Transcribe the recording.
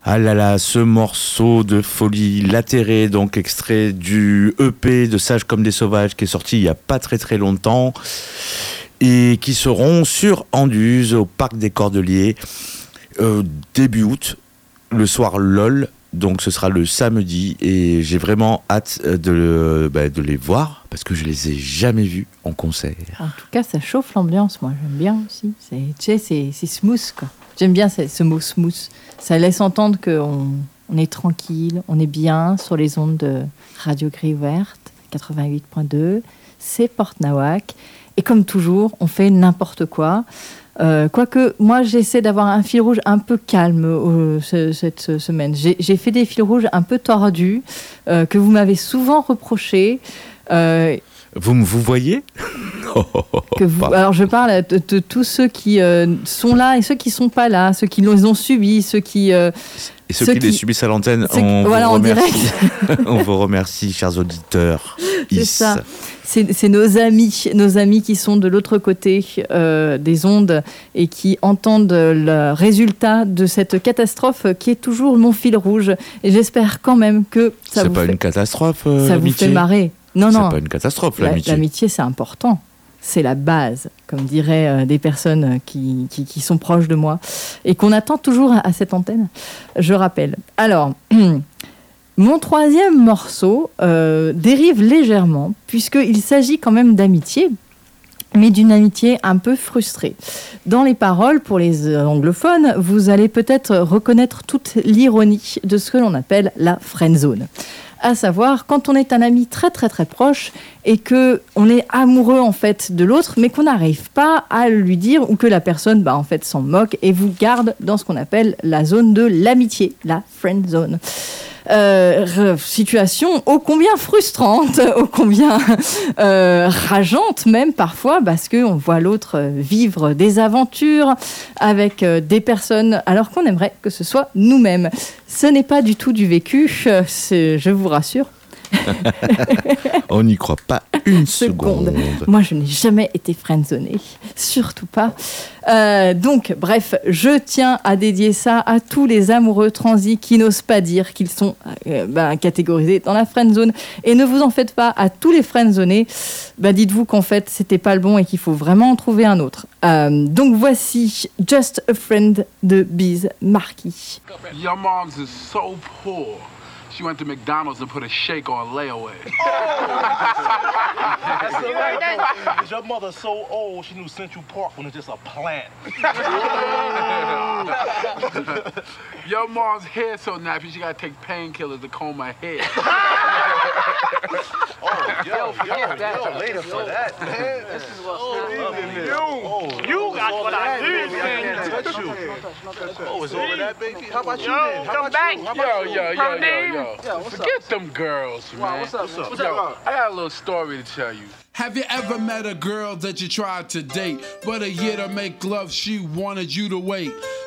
Ah là là, ce morceau de folie latéré, donc extrait du EP de Sages comme des sauvages qui est sorti il n'y a pas très très longtemps et qui seront sur Anduze au Parc des Cordeliers début août, le soir LOL. Donc ce sera le samedi et j'ai vraiment hâte de les voir parce que je les ai jamais vus en concert. En tout cas, ça chauffe l'ambiance, moi j'aime bien aussi. C'est smooth quoi. J'aime bien ce mot smooth. Ça laisse entendre qu'on est tranquille, on est bien sur les ondes de Radio Grille Ouverte, 88.2, c'est Porte Nawak. Et comme toujours, on fait n'importe quoi. Quoique, moi, j'essaie d'avoir un fil rouge un peu calme cette semaine. J'ai fait des fils rouges un peu tordus que vous m'avez souvent reproché. Vous voyez Alors, je parle de tous ceux qui sont là et ceux qui ne sont pas là, ceux qui les ont subis, ceux qui... et ceux qui les subissent à l'antenne, on vous remercie. On vous remercie, chers auditeurs. C'est ça. C'est nos amis qui sont de l'autre côté des ondes et qui entendent le résultat de cette catastrophe qui est toujours mon fil rouge. Et j'espère quand même que ça c'est pas une catastrophe, ça vous fait marrer. Non. C'est pas une catastrophe, l'amitié. L'amitié, c'est important. C'est la base, comme diraient des personnes qui sont proches de moi et qu'on attend toujours à cette antenne, je rappelle. Alors, mon troisième morceau dérive légèrement, puisqu'il s'agit quand même d'amitié, mais d'une amitié un peu frustrée. Dans les paroles, pour les anglophones, vous allez peut-être reconnaître toute l'ironie de ce que l'on appelle la friendzone. À savoir, quand on est un ami très très très proche et qu'on est amoureux en fait de l'autre, mais qu'on n'arrive pas à lui dire ou que la personne en fait s'en moque et vous garde dans ce qu'on appelle la zone de l'amitié, la friend zone. Situation ô combien frustrante, ô combien rageante même parfois, parce qu'on voit l'autre vivre des aventures avec des personnes alors qu'on aimerait que ce soit nous-mêmes. Ce n'est pas du tout du vécu, je vous rassure. On n'y croit pas une seconde. Moi, je n'ai jamais été friendzonée, surtout pas. Donc, bref, je tiens à dédier ça à tous les amoureux transis qui n'osent pas dire qu'ils sont catégorisés dans la friendzone. Et ne vous en faites pas, à tous les friendzonés, dites-vous qu'en fait, c'était pas le bon et qu'il faut vraiment en trouver un autre. Donc, voici Just a Friend de Biz Markie. Your mom's is so poor. She went to McDonald's and put a shake on layaway. Is your mother so old she knew Central Park when it's just a plant? Your mom's hair so nappy she gotta take painkillers to comb my hair. Yo, later for that, man. This is what's You got what I need, man. Touch you. Oh, it's over that, baby. How about you then? How Come about back. you? Yo. Forget them girls, man. What's up? Yo, I got a little story to tell you. Have you ever met a girl that you tried to date, but a year to make love she wanted you to wait?